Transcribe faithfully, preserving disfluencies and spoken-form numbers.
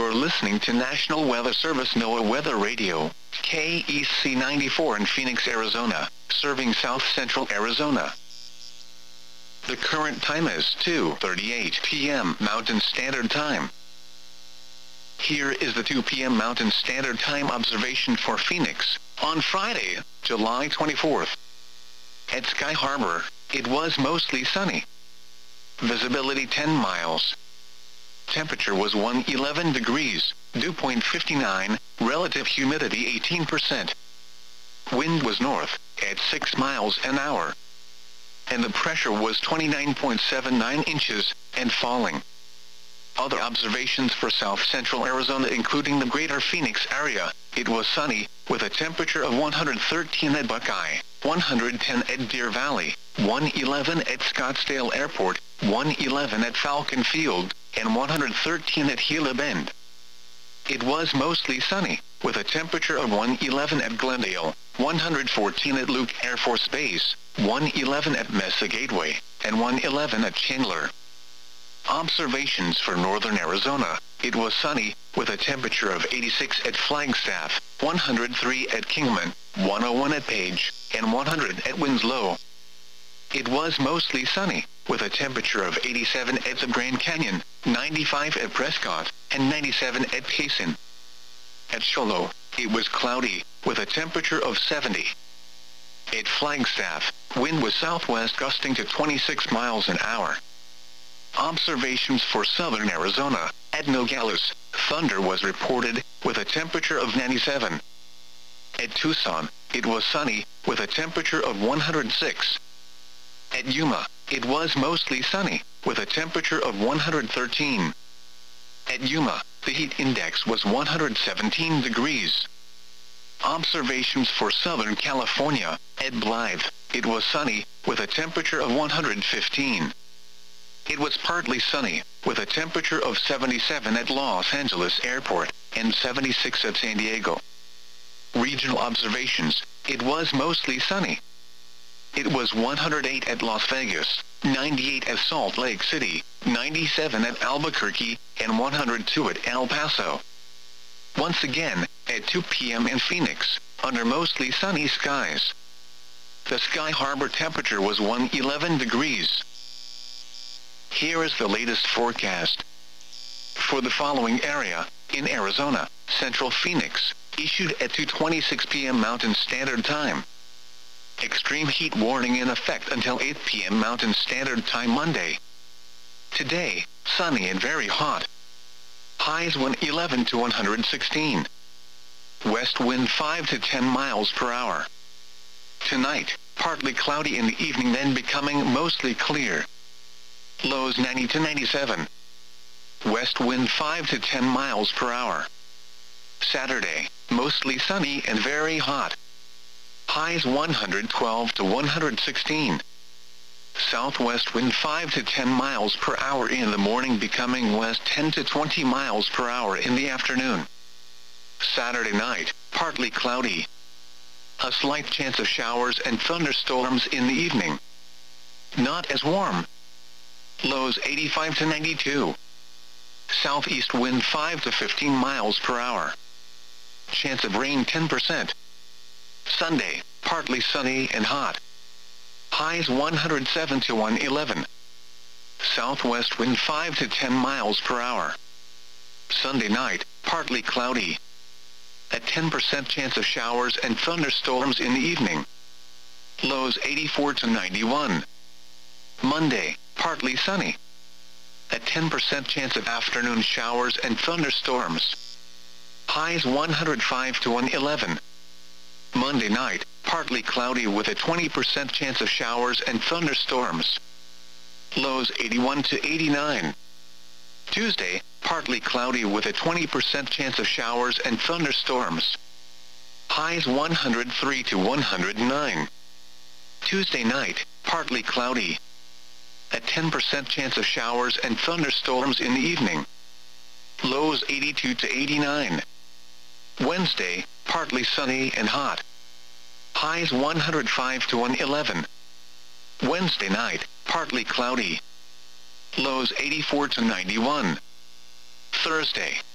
You're listening to National Weather Service NOAA Weather Radio, K E C ninety-four in Phoenix, Arizona, serving south central Arizona. The current time is two thirty-eight p m Mountain Standard Time. Here is the two p m Mountain Standard Time observation for Phoenix, on Friday, July twenty-fourth. At Sky Harbor, it was mostly sunny. Visibility ten miles. Temperature was one hundred eleven degrees, dew point fifty-nine, relative humidity eighteen percent. Wind was north, at six miles an hour. And the pressure was twenty-nine point seven nine inches, and falling. Other observations for south central Arizona including the greater Phoenix area, it was sunny, with a temperature of one hundred thirteen at Buckeye, one hundred ten at Deer Valley, one hundred eleven at Scottsdale Airport, one hundred eleven at Falcon Field, and one hundred thirteen at Gila Bend. It was mostly sunny, with a temperature of one hundred eleven at Glendale, one hundred fourteen at Luke Air Force Base, one hundred eleven at Mesa Gateway, and one hundred eleven at Chandler. Observations for northern Arizona, it was sunny, with a temperature of eighty-six at Flagstaff, one hundred three at Kingman, one hundred one at Page, and one hundred at Winslow. It was mostly sunny, with a temperature of eighty-seven at the Grand Canyon, ninety-five at Prescott, and ninety-seven at Payson. At Shoalo, it was cloudy, with a temperature of seventy. At Flagstaff, wind was southwest gusting to twenty-six miles an hour. Observations for southern Arizona, at Nogales, thunder was reported, with a temperature of ninety-seven. At Tucson, it was sunny, with a temperature of one hundred six. At Yuma, it was mostly sunny, with a temperature of one hundred thirteen. At Yuma, the heat index was one hundred seventeen degrees. Observations for Southern California, at Blythe, it was sunny, with a temperature of one hundred fifteen. It was partly sunny, with a temperature of seventy-seven at Los Angeles Airport, and seventy-six at San Diego. Regional observations, it was mostly sunny. It was one hundred eight at Las Vegas, ninety-eight at Salt Lake City, ninety-seven at Albuquerque, and one hundred two at El Paso. Once again, at two p m in Phoenix, under mostly sunny skies. The Sky Harbor temperature was one hundred eleven degrees. Here is the latest forecast. For the following area, in Arizona, Central Phoenix, issued at two twenty-six p m Mountain Standard Time. Extreme heat warning in effect until eight p m Mountain Standard Time Monday. Today, sunny and very hot. Highs one hundred eleven to one hundred sixteen. West wind five to ten miles per hour. Tonight, partly cloudy in the evening then becoming mostly clear. Lows ninety to ninety-seven. West wind five to ten miles per hour. Saturday, mostly sunny and very hot. Highs one hundred twelve to one hundred sixteen. Southwest wind five to ten miles per hour in the morning becoming west ten to twenty miles per hour in the afternoon. Saturday night, partly cloudy. A slight chance of showers and thunderstorms in the evening. Not as warm. Lows eighty-five to ninety-two. Southeast wind five to fifteen miles per hour. Chance of rain ten percent. Sunday, partly sunny and hot. Highs one hundred seven to one hundred eleven. Southwest wind five to ten miles per hour. Sunday night, partly cloudy. A ten percent chance of showers and thunderstorms in the evening. Lows eighty-four to ninety-one. Monday, partly sunny. A ten percent chance of afternoon showers and thunderstorms. Highs one hundred five to one hundred eleven. Monday night, partly cloudy with a twenty percent chance of showers and thunderstorms. Lows eighty-one to eighty-nine. Tuesday, partly cloudy with a twenty percent chance of showers and thunderstorms. Highs one hundred three to one hundred nine. Tuesday night, partly cloudy. A ten percent chance of showers and thunderstorms in the evening. Lows eighty-two to eighty-nine. Wednesday, partly sunny and hot. Highs one hundred five to one hundred eleven. Wednesday night, partly cloudy. Lows eighty-four to ninety-one. Thursday,